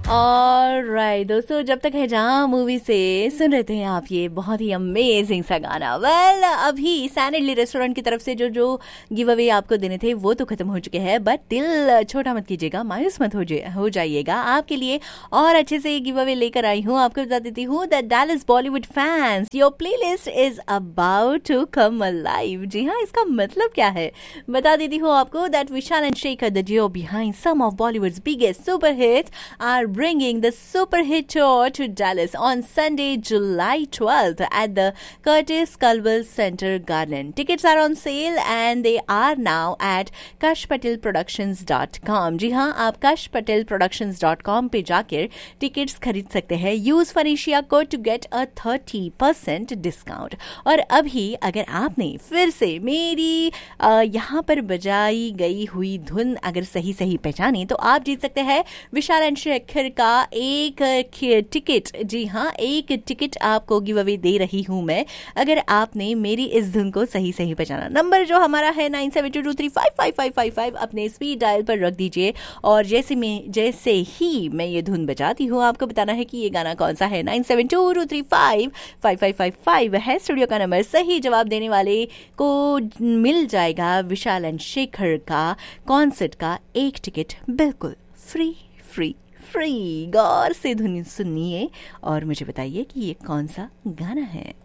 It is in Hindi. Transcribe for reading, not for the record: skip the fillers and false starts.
ऑलराइट दोस्तों, जब तक है जहां मूवी से सुन रहे थे आप ये बहुत ही अमेजिंग सा गाना। वेल अभी सैन इडली रेस्टोरेंट की तरफ से जो जो गिव अवे आपको देने थे वो तो खत्म हो चुके हैं, बट दिल छोटा मत कीजिएगा, मायूस मत हो जाइएगा। आपके लिए और अच्छे से ये गिव अवे लेकर आई हूँ। आपको बता देती हूँ that Dallas Bollywood fans, your playlist is about to come alive. जी हाँ, इसका मतलब क्या है बता देती हूँ आपको that Vishal and Shekhar, the Jio behind some of Bollywoods biggest super hits, are bringing the super hit tour to Dallas on Sunday, July 12th at the Curtis Culwell Center Garden. Tickets are on sale and they are now at kashpatelproductions.com. जी हाँ, आप kashpatelproductions.com पे जाकर टिकट्स खरीद सकते हैं। Use फनीशिया code to get a 30% discount. और अभी अगर आपने फिर से मेरी यहाँ पर बजाई गई हुई धुन अगर सही सही पहचानी तो आप जीत सकते हैं विशाल एंड शेखर का एक टिकट। जी हाँ, एक टिकट आपको गिव अवे दे रही हूँ मैं, अगर आपने मेरी इस धुन को सही सही पहचाना। नंबर जो हमारा है 9722235555, अपने स्पीड डायल पर रख दीजिए और जैसे ही मैं ये धुन बजाती हूँ आपको बताना है कि ये गाना कौन सा है। 9722235555 है स्टूडियो का नंबर। सही जवाब देने वाले को मिल जाएगा विशाल एंड शेखर का कॉन्सर्ट का एक टिकट, बिल्कुल फ्री फ्री फ्री। गौर से धुन सुनिए और मुझे बताइए कि ये कौन सा गाना है।